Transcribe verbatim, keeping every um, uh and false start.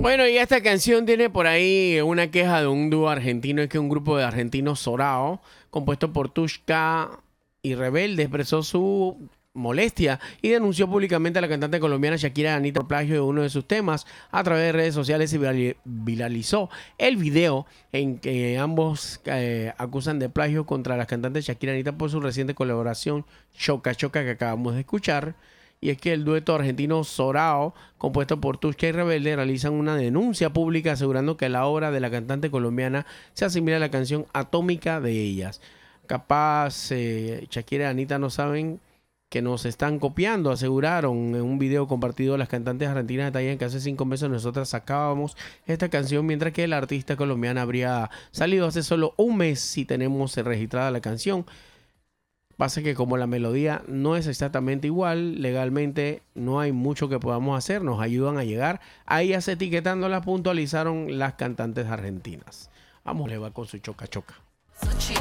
Bueno, y esta canción tiene por ahí una queja de un dúo argentino. Es que un grupo de argentinos Sorao, compuesto por Tushka y Rebelde, expresó su molestia y denunció públicamente a la cantante colombiana Shakira Anita por plagio de uno de sus temas a través de redes sociales y virali- viralizó el video en que ambos eh, acusan de plagio contra las cantantes Shakira y Anita por su reciente colaboración Choca Choca que acabamos de escuchar. Y es que el dueto argentino Sorao, compuesto por Tushka y Rebelde, realizan una denuncia pública asegurando que la obra de la cantante colombiana se asimila a la canción Atómica de ellas. Capaz eh, Shakira y Anita no saben que nos están copiando, aseguraron en un video compartido. Las cantantes argentinas detallan que hace cinco meses nosotras sacábamos esta canción, mientras que la artista colombiana habría salido hace solo un mes si tenemos registrada la canción. Pasa que como la melodía no es exactamente igual, legalmente no hay mucho que podamos hacer, nos ayudan a llegar a ellas etiquetándolas, puntualizaron las cantantes argentinas. Vamos, le va con su choca choca.